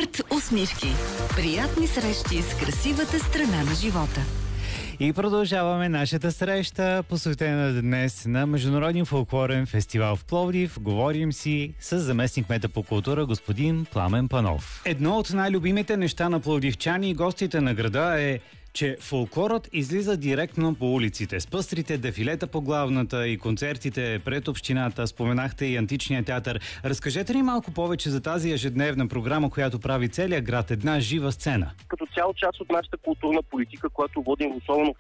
Арт усмивки. Приятни срещи с красивата страна на живота. И продължаваме нашата среща, посветена днес на Международния фолклорен фестивал в Пловдив. Говорим си с заместник-кмета по култура господин Пламен Панов. Едно от най-любимите неща на пловдивчани и гостите на града е, че фолклорът излиза директно по улиците. С пъстрите дефилета по главната и концертите пред общината. Споменахте и античния театър. Разкажете ни малко повече за тази ежедневна програма, която прави целия град една жива сцена. Като цяло част от нашата културна политика, която водим особено в